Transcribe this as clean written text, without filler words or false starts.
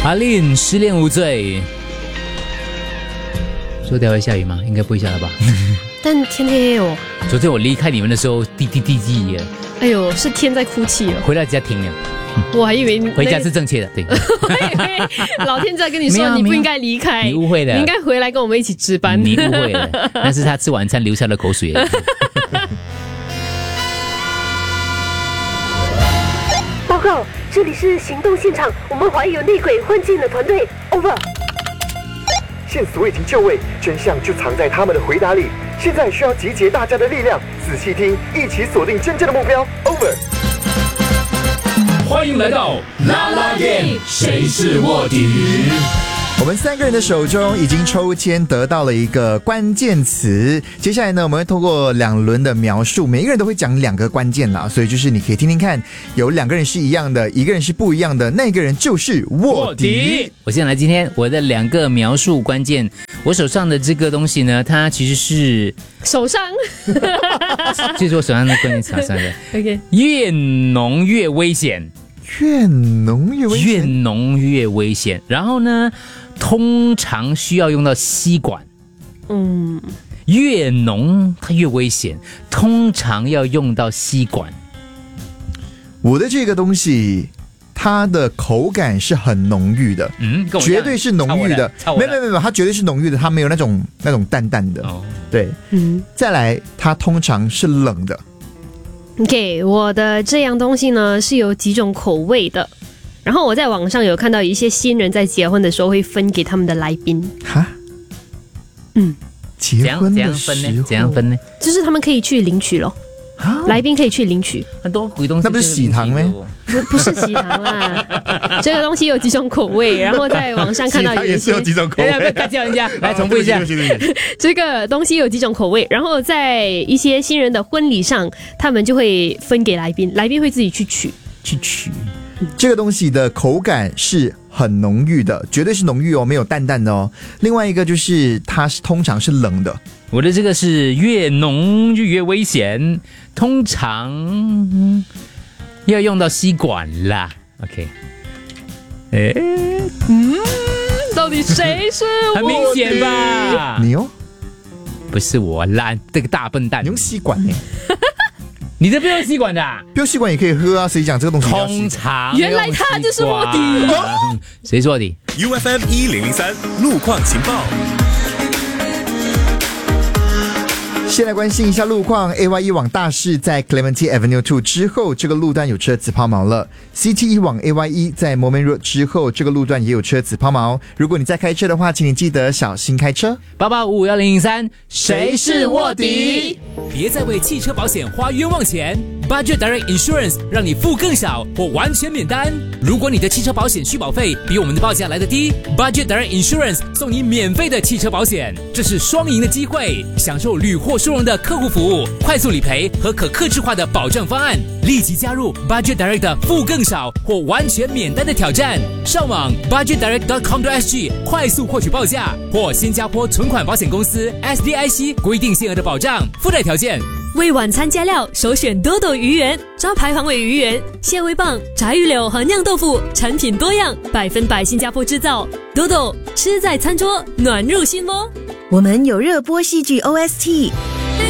阿令失恋无罪。昨天会下雨吗？应该不会下了吧？ 但天天也有。 昨天我离开你们的时候，滴滴滴滴耶。 哎呦，是天在哭泣了。 回到家停了。 我还以为回家是正确的，对。 我以为老天在跟你说你不应该离开， 你误会了， 你应该回来跟我们一起值班。 你误会了，那是他吃晚餐流下的口水。 报告，这里是行动现场，我们怀疑有内鬼混进了团队。Over。 线索已经就位，真相就藏在他们的回答里。现在需要集结大家的力量，仔细听，一起锁定真正的目标。Over。 欢迎来到啦啦 game， 谁是卧底？ 我们3个人的手中已经抽签得到了一个关键词，接下来呢，我们会通过2轮的描述，每一个人都会讲2个关键啦，所以就是你可以听听看，有2个人是一样的，一个人是不一样的，那个人就是卧底。 我先来今天我的2个描述关键，我手上的这个东西呢，它其实是手上， 就是我手上的关键词上的。 OK， 越浓越危险。 越浓越危险， 越浓越危险。然后呢，通常需要用到吸管。越浓它越危险，通常要用到吸管。 我的这个东西，它的口感是很浓郁的，绝对是浓郁的。没有，它绝对是浓郁的，它没有那种淡淡的。对，再来，它通常是冷的。 OK， 我的这样东西呢是有几种口味的，然后我在网上有看到一些新人在结婚的时候会分给他们的来宾。 哈？结婚的时候怎样分呢？ 就是他们可以去领取咯。来宾可以去领取。 很多鬼东西， 那不是喜糖吗？ 不是喜糖啊，这个东西有几种口味，然后在网上看到也是有几种口味。 不要干叫人家，来重复一下。 这个东西有几种口味，然后在一些新人的婚礼上，他们就会分给来宾，来宾会自己去取。 这个东西的口感是很浓郁的，绝对是浓郁哦，没有淡淡的哦。另外一个就是它通常是冷的。 我的这个是越浓越危险，通常要用到吸管啦。OK， 到底谁是我？ 很明显吧？ 你哦， 不是我啦，这个大笨蛋， 你用吸管呢？ 你这不用吸管的不用吸管也可以喝啊，谁讲这个东西通常原来他就是卧底。 谁是卧底 ？UFM 1003路况情报。 先来关心一下路况 ，AY1 往大市在 Clementi Avenue 2之后，这个路段有车子抛锚了。CT1 往 AY1 在 Moulmein Road 之后，这个路段也有车子抛锚。如果你在开车的话，请你记得小心开车。 88551003，谁是卧底？ 别再为汽车保险花冤枉钱。Budget Direct Insurance 让你付更少或完全免单。如果你的汽车保险续保费比我们的报价来得低， Budget Direct Insurance 送你免费的汽车保险，这是双赢的机会，享受屡获殊荣的客户服务、快速理赔和可客制化的保障方案。立即加入 Budget Direct 的付更少或完全免单的挑战，上网 budgetdirect.com.sg 快速获取报价，或新加坡存款保险公司 SDIC 规定限额的保障，附带条件。 为晚餐加料，首选Dodo鱼圆、招牌黄尾鱼圆、蟹味棒、炸鱼柳和酿豆腐，产品多样，100%新加坡制造。Dodo 吃在餐桌，暖入心窝。 我们有热播戏剧 OST，